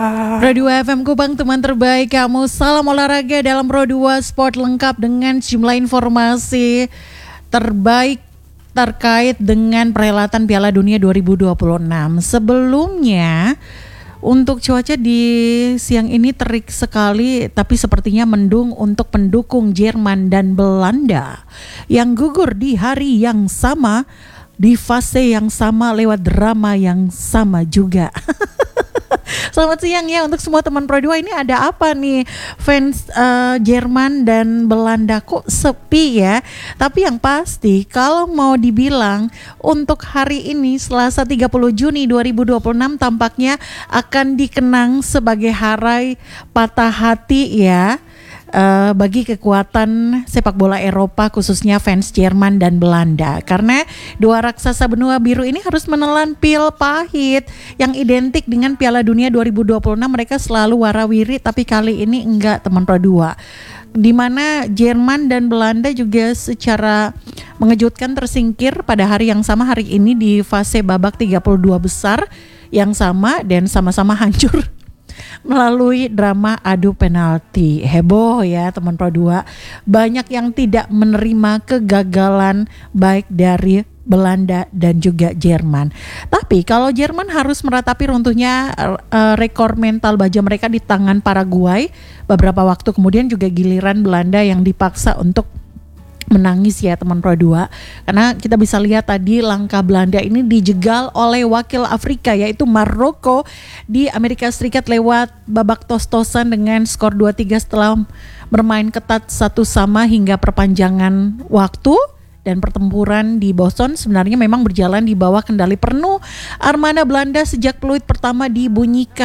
Pro 2 FM Kupang, teman terbaik kamu. Salam olahraga dalam Pro 2 Sport, lengkap dengan sejumlah informasi terbaik terkait dengan perhelatan Piala Dunia 2026. Sebelumnya, untuk cuaca di siang ini terik sekali, tapi sepertinya mendung untuk pendukung Jerman dan Belanda yang gugur di hari yang sama, di fase yang sama, lewat drama yang sama juga. Selamat siang ya untuk semua teman Pro 2. Ini ada apa nih, fans Jerman dan Belanda kok sepi ya? Tapi yang pasti kalau mau dibilang untuk hari ini Selasa 30 Juni 2026 tampaknya akan dikenang sebagai hari patah hati ya, bagi kekuatan sepak bola Eropa, khususnya fans Jerman dan Belanda, karena dua raksasa benua biru ini harus menelan pil pahit yang identik dengan Piala Dunia 2026. Mereka selalu warawiri, tapi kali ini enggak, teman Pro 2, di mana Jerman dan Belanda juga secara mengejutkan tersingkir pada hari yang sama hari ini di fase babak 32 besar yang sama, dan sama-sama hancur melalui drama adu penalti. Heboh ya teman Pro 2. Banyak yang tidak menerima kegagalan baik dari Belanda dan juga Jerman. Tapi kalau Jerman harus meratapi runtuhnya rekor mental baja mereka di tangan Paraguay, beberapa waktu kemudian juga giliran Belanda yang dipaksa untuk menangis ya teman Pro 2, karena kita bisa lihat tadi langkah Belanda ini dijegal oleh wakil Afrika yaitu Maroko di Amerika Serikat lewat babak tos-tosan dengan skor 2-3 setelah bermain ketat 1-1 hingga perpanjangan waktu. Dan pertempuran di Boston sebenarnya memang berjalan di bawah kendali penuh armada Belanda sejak peluit pertama dibunyikan.